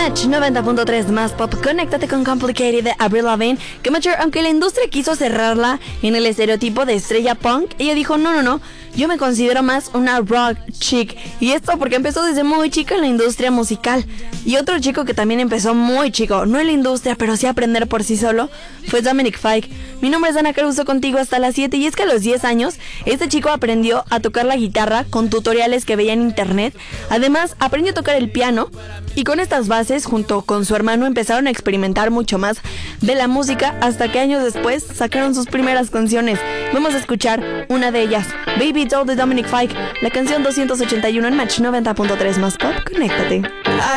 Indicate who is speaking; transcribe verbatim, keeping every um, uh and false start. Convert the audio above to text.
Speaker 1: Match noventa punto tres más pop, conéctate con Complicated de Avril Lavigne, que Matcher, aunque la industria quiso cerrarla en el estereotipo de estrella punk, ella dijo no, no, no, yo me considero más una rock chick, y esto porque empezó desde muy chica en la industria musical. Y otro chico que también empezó muy chico, no en la industria, pero sí a aprender por sí solo, fue Dominic Fike. Mi nombre es Ana Caruso, contigo hasta las siete, y es que a los diez años, este chico aprendió a tocar la guitarra con tutoriales que veía en internet. Además, aprendió a tocar el piano, y con estas bases, junto con su hermano, empezaron a experimentar mucho más de la música, hasta que años después sacaron sus primeras canciones. Vamos a escuchar una de ellas, Baby Doll de Dominic Fike, la canción doscientos ochenta y uno en Match noventa punto tres más pop, conéctate.